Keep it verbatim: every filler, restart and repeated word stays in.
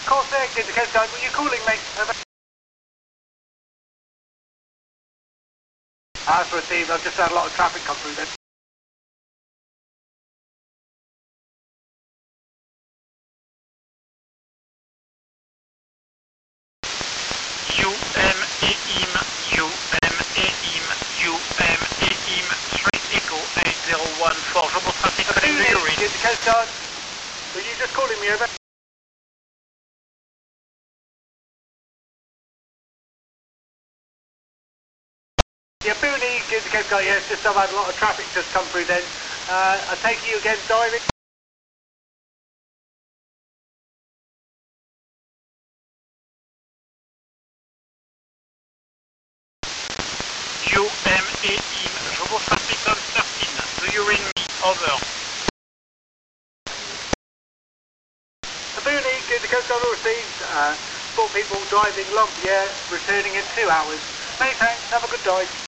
Corsair, did the Coast Guard, were you calling me? Over. Ah, that's received. I've just had a lot of traffic come through then. U M E I M, U M E I M, U M E I M, three Echo eight zero one four, Jumbo traffic, calling to your reach. Did the Coast Guard, were you just calling me over? Yeah, Booney, give the Coast Guard, yes, just I've had a lot of traffic just come through then. Uh, I take you again diving. U M E I M, Jumbo traffic on thirteen, do you read me? Over. Booney, give the Coast Guard received. Uh, four people driving Lumpia, returning in two hours. Many thanks, have a good dive.